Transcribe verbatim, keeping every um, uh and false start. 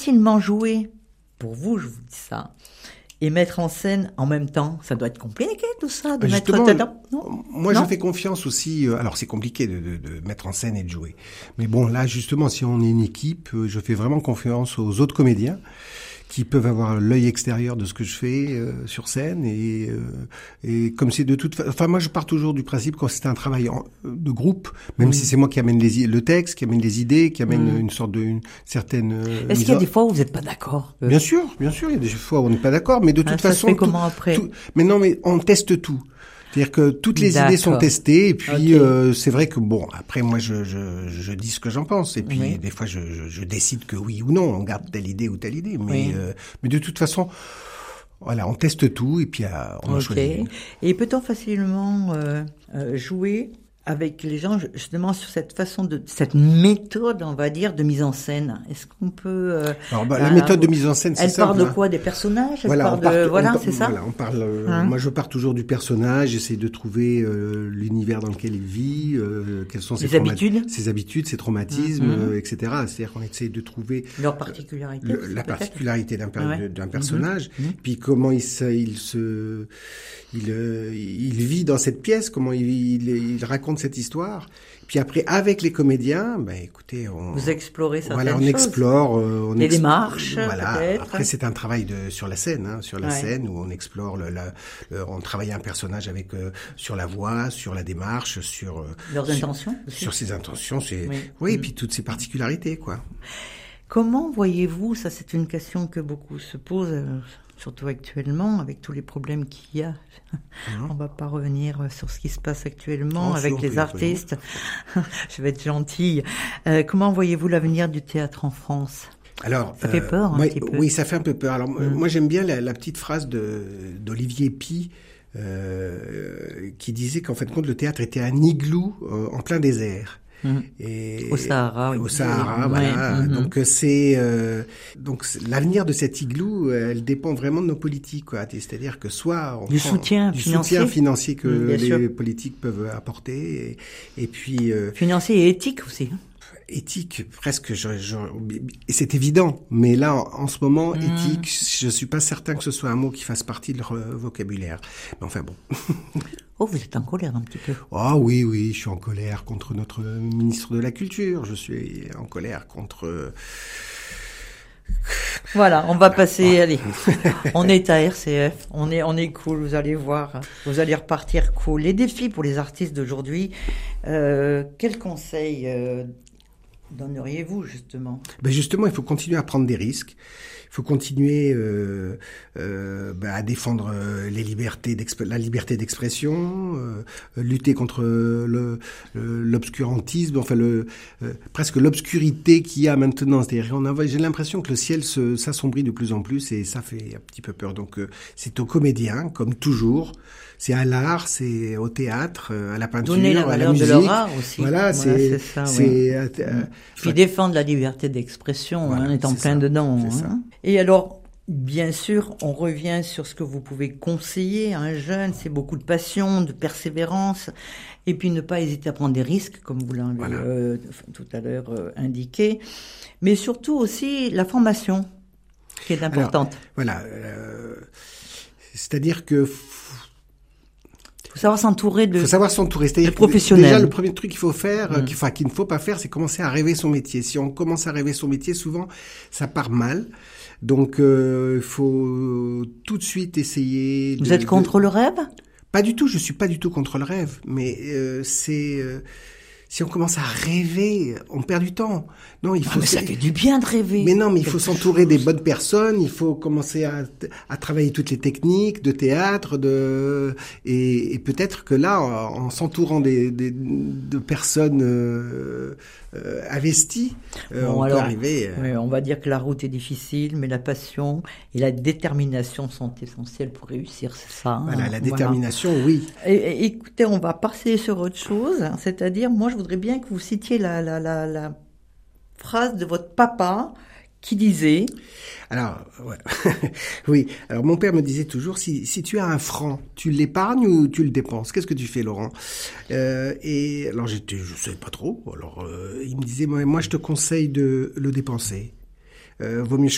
facilement jouer, pour vous, je vous dis ça, et mettre en scène en même temps, ça doit être compliqué tout ça, de bah mettre dedans. Non moi, non je fais confiance aussi. Euh, alors, c'est compliqué de, de, de mettre en scène et de jouer. Mais bon, là, justement, si on est une équipe, euh, je fais vraiment confiance aux autres comédiens qui peuvent avoir l'œil extérieur de ce que je fais euh, sur scène et euh, et comme c'est de toute façon, enfin moi je pars toujours du principe quand c'est un travail en, de groupe, même mmh. si c'est moi qui amène les le texte, qui amène les idées, qui amène mmh. une sorte de une certaine. Euh, Est-ce qu'il y a des fois où vous n'êtes pas d'accord? Bien sûr, bien sûr, il y a des fois où on n'est pas d'accord, mais de toute ah, façon. Ça se fait comment tout, après tout, Mais non, mais on teste tout. C'est-à-dire que toutes les D'accord. idées sont testées et puis okay. euh, c'est vrai que bon après moi je je je dis ce que j'en pense et puis oui. des fois je, je je décide que oui ou non on garde telle idée ou telle idée mais oui. euh, mais de toute façon voilà on teste tout et puis euh, on okay. en choisit. Et peut-on facilement euh, euh, jouer avec les gens justement sur cette façon de cette méthode on va dire de mise en scène? Est-ce qu'on peut euh, Alors bah, la méthode de mise en scène c'est elle simple. Elle parle de hein. quoi? Des personnages? Elle Voilà, parle on part, de voilà on, c'est ça. Voilà, on parle. Euh, hein? Moi je pars toujours du personnage, j'essaie de trouver euh, l'univers dans lequel il vit, euh, quelles sont ses, ses habitudes, ses habitudes, ses traumatismes, mm-hmm. euh, et cetera. C'est-à-dire qu'on essaie de trouver leur particularité, le, la particularité d'un, per, ouais. d'un personnage, mm-hmm. puis comment il se, il se, il, euh, il vit dans cette pièce, comment il, il, il raconte cette histoire. Puis après, avec les comédiens, ben écoutez, on vous explorez certaines voilà, on choses. explore, euh, on les ex... démarches, voilà. peut-être. Après, c'est un travail de sur la scène, hein, sur la ouais. scène où on explore le, la, le, on travaille un personnage avec euh, sur la voix, sur la démarche, sur euh, leurs sur, intentions, aussi. sur ses intentions, c'est oui, oui, mmh. et puis toutes ses particularités, quoi. Comment voyez-vous, ça c'est une question que beaucoup se posent, euh, surtout actuellement, avec tous les problèmes qu'il y a. Mmh. On va pas revenir sur ce qui se passe actuellement oh, avec sûr, les oui, artistes. Oui. Je vais être gentille. Euh, comment voyez-vous l'avenir du théâtre en France? Alors, ça fait peur euh, un moi, petit peu. Oui, ça fait un peu peur. Alors, mmh. moi j'aime bien la, la petite phrase de, d'Olivier Py euh, qui disait qu'en fait, compte, le théâtre était un igloo euh, en plein désert. Mmh. Et au Sahara, oui. Au Sahara, ouais. voilà. Mmh. Donc c'est euh, donc l'avenir de cet igloo, elle dépend vraiment de nos politiques, quoi. C'est-à-dire que soit on du prend, soutien du financier, soutien financier que mmh, les sûr. politiques peuvent apporter, et, et puis euh, financier et éthique aussi. Éthique, presque, je, je, c'est évident, mais là, en, en ce moment, mmh. éthique, je suis pas certain que ce soit un mot qui fasse partie de leur vocabulaire. Mais enfin bon. Oh, vous êtes en colère un petit peu. Ah oh, oui, oui, je suis en colère contre notre ministre de la Culture. Je suis en colère contre... Voilà, on va passer, ah. allez, on est à R C F, on est, on est cool, vous allez voir, vous allez repartir cool. Les défis pour les artistes d'aujourd'hui, euh, quels conseils euh, donneriez-vous justement? Ben justement, il faut continuer à prendre des risques. Il faut continuer euh, euh, bah, à défendre les libertés la liberté d'expression, euh, lutter contre le, le, l'obscurantisme, enfin le, euh, presque l'obscurité qu'il y a maintenant. C'est-à-dire, on a, j'ai l'impression que le ciel se, s'assombrit de plus en plus et ça fait un petit peu peur. Donc euh, c'est aux comédiens, comme toujours. C'est à l'art, c'est au théâtre, à la peinture, donner la à la valeur musique. de leur art aussi. Voilà, c'est, c'est ça. c'est, oui. euh, euh, Puis défendre la liberté d'expression, voilà, hein, étant plein ça, dedans. C'est hein. ça. Et alors, bien sûr, on revient sur ce que vous pouvez conseiller à un jeune, c'est beaucoup de passion, de persévérance, et puis ne pas hésiter à prendre des risques, comme vous l'avez voilà. euh, tout à l'heure euh, indiqué, mais surtout aussi la formation, qui est importante. Alors, voilà, euh, c'est-à-dire que faut savoir s'entourer de, faut savoir s'entourer. C'est-à-dire de professionnels. Déjà, le premier truc qu'il faut faire, mmh. qu'il, enfin, qu'il ne faut pas faire, c'est commencer à rêver son métier. Si on commence à rêver son métier, souvent, ça part mal. Donc, il euh, faut tout de suite essayer. Vous de, êtes contre de... le rêve? Pas du tout. Je suis pas du tout contre le rêve, mais euh, c'est. Euh, Si on commence à rêver, on perd du temps. Non, il faut. Ah, mais ça fait du bien de rêver. Mais non, mais il faut s'entourer chose. des bonnes personnes. Il faut commencer à, à travailler toutes les techniques de théâtre, de et, et peut-être que là, en, en s'entourant des, des de personnes euh, euh, investies, euh, bon, on alors, peut arriver. Euh... Oui, on va dire que la route est difficile, mais la passion et la détermination sont essentielles pour réussir. C'est ça. Voilà, hein, la détermination, voilà. oui. Et, et, écoutez, on va passer sur autre chose, c'est-à-dire, moi, je voudrais bien que vous citiez la, la, la, la phrase de votre papa qui disait... Alors, ouais. oui. Alors, mon père me disait toujours, si, si tu as un franc, tu l'épargnes ou tu le dépenses? Qu'est-ce que tu fais, Laurent? euh, Et alors, j'étais, je savais pas trop. Alors, euh, il me disait, moi, moi, je te conseille de le dépenser. Euh, vaut mieux